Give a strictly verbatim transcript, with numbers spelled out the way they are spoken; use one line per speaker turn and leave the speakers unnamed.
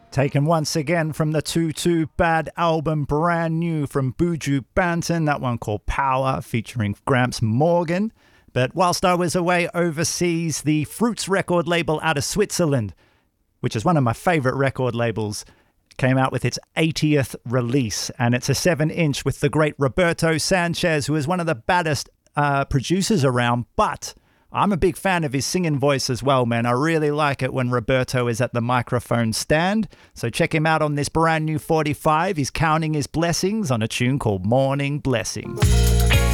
Taken once again from the two two Bad album, brand new from Buju Banton, that one called Power, featuring Gramps Morgan. But whilst I was away overseas, the Fruits record label out of Switzerland, which is one of my favourite record labels, came out with its eightieth release, and it's a seven inch with the great Roberto Sanchez, who is one of the baddest uh, producers around, but I'm a big fan of his singing voice as well, man. I really like it when Roberto is at the microphone stand. So check him out on this brand new forty-five. He's counting his blessings on a tune called Morning Blessings.